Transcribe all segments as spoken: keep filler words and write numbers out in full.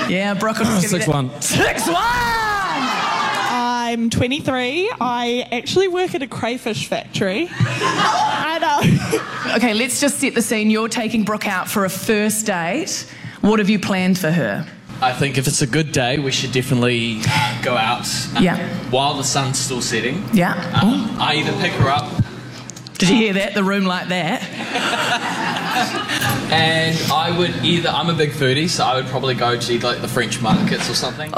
Yeah, Brooke will just give Six you one. that. Six one! I'm twenty-three. I actually work at a crayfish factory. I know. Okay, let's just set the scene. You're taking Brooke out for a first date. What have you planned for her? I think if it's a good day, we should definitely uh, go out uh, Yeah. while the sun's still setting. Yeah. Um, I either pick her up Did you hear that? The room like that. and I would either, I'm a big foodie, so I would probably go to either like the French markets or something.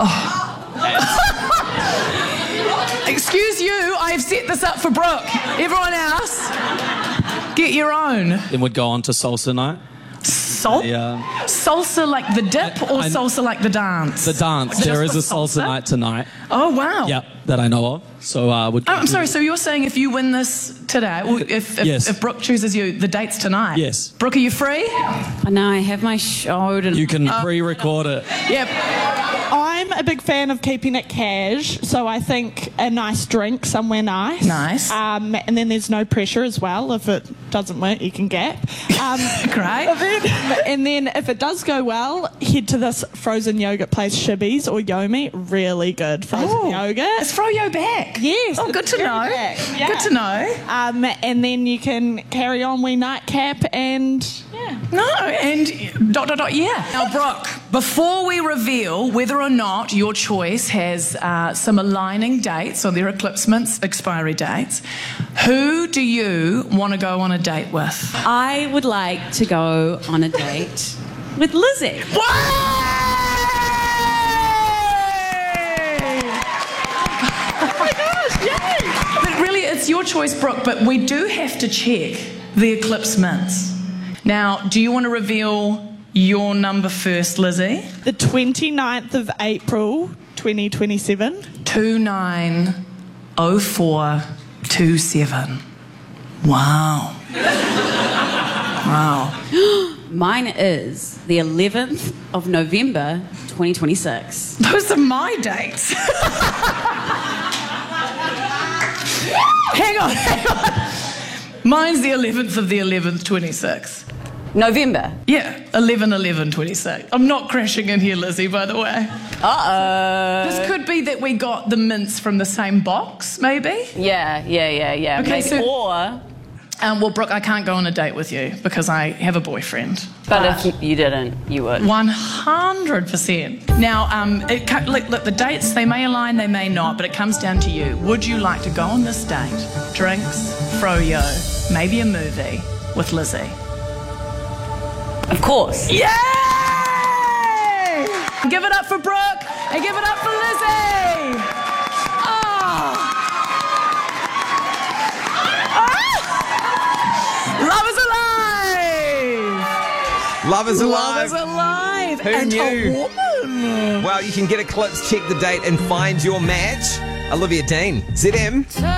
Excuse you, I have set this up for Brooke. Everyone else, get your own. Then we'd go on to salsa night. Sal- Yeah. Salsa like the dip or I- salsa like the dance? The dance. Just There is the a salsa salsa? night tonight. Oh, wow. Yeah, that I know of. So uh, would. Oh, I'm sorry, so you're saying if you win this today, well, if, if, Yes. if Brooke chooses you, the date's tonight? Yes. Brooke, are you free? I know, I have my shoulder. You can pre-record it. Yep. I'm a big fan of keeping it cash, so I think a nice drink somewhere nice. Nice. Um, and then there's no pressure as well. If it doesn't work, you can gap. Um, Great. and then if it does go well, head to this frozen yogurt place, Shibby's or Yomi. Really good frozen Oh, yogurt. Let's throw you back. Yes. Oh, good to it's know. very back. Yeah. Good to know. Um, and then you can carry on wee nightcap and yeah. No, and dot, dot, dot, yeah. Now, Brooke, before we reveal whether or not your choice has uh, some aligning dates or their eclipsements, expiry dates, who do you want to go on a date with? I would like to go on a date with Lizzie. Oh my gosh, yay! But really, it's your choice, Brooke, but we do have to check the eclipse mints. Now, do you want to reveal your number first, Lizzie? The twenty-ninth of April, twenty twenty-seven. two nine oh four two seven. Wow. Wow. Mine is the eleventh of November, twenty twenty-six. Those are my dates. hang on, hang on. Mine's the eleventh of the eleventh, twenty-six. November. Yeah, eleven eleven twenty-six. I'm not crashing in here, Lizzie, by the way. Uh-oh. This could be that we got the mints from the same box, maybe. Yeah, yeah, yeah, yeah. Okay, Maybe, so- or, Um, well, Brooke, I can't go on a date with you because I have a boyfriend. but if you didn't, you would. one hundred percent. Now, um, it, ca- look, look, the dates, they may align, they may not, but it comes down to you. Would you like to go on this date? Drinks, froyo, maybe a movie with Lizzie? Of course. Yay! Give it up for Brooke and give it up for Lizzie! Oh. Oh. Love is alive! Love is alive. Love is alive! Who and knew? a woman! Well, you can get Eclipse, check the date, and find your match. Olivia Dean, Z M.